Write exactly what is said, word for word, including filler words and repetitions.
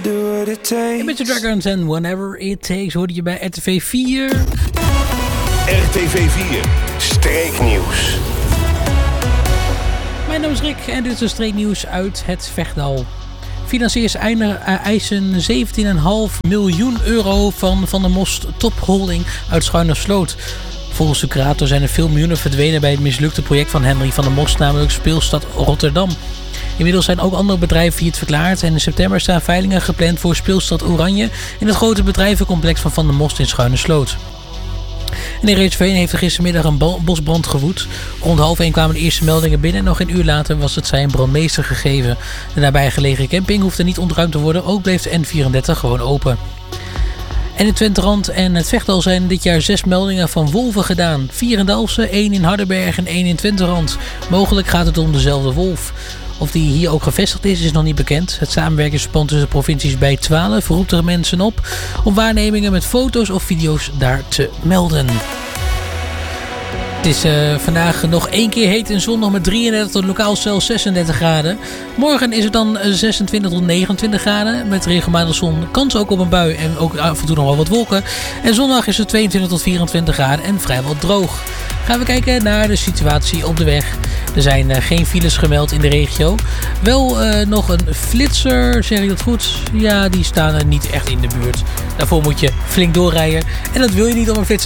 do what it takes. Imagine Dragons en Whenever It Takes hoorde je bij R T V vier. R T V vier, streeknieuws. Mijn naam is Rick en dit is een streeknieuws uit het Vechtdal. Financiers eisen zeventien komma vijf miljoen euro van Van der Most Top Holding uit Schuinersloot. Volgens de curator zijn er veel miljoenen verdwenen bij het mislukte project van Henry van der Most, namelijk Speelstad Rotterdam. Inmiddels zijn ook andere bedrijven failliet verklaard en in september staan veilingen gepland voor Speelstad Oranje in het grote bedrijvencomplex van Van der Most in Schuinersloot. En in Reedsveen heeft er gistermiddag een bosbrand gewoed. Rond half één kwamen de eerste meldingen binnen en nog een uur later was het zijn brandmeester gegeven. De nabijgelegen camping hoefde niet ontruimd te worden, ook bleef de N vierendertig gewoon open. En in Twenterand en het Vechtdal zijn dit jaar zes meldingen van wolven gedaan. Vier in Dalfsen, één in Hardenberg en één in Twenterand. Mogelijk gaat het om dezelfde wolf. Of die hier ook gevestigd is, is nog niet bekend. Het samenwerkingsverband tussen de provincies bij twaalf roept er mensen op om waarnemingen met foto's of video's daar te melden. Het is uh, vandaag nog één keer heet en zondag met drieëndertig tot lokaal zelfs zesendertig graden. Morgen is het dan zesentwintig tot negenentwintig graden met regelmatig zon. Kans ook op een bui en ook af en toe nog wel wat wolken. En zondag is het tweeëntwintig tot vierentwintig graden en vrijwel droog. Gaan we kijken naar de situatie op de weg. Er zijn uh, geen files gemeld in de regio. Wel uh, nog een flitser, zeg ik dat goed? Ja, die staan er niet echt in de buurt. Daarvoor moet je flink doorrijden. En dat wil je niet om een flitser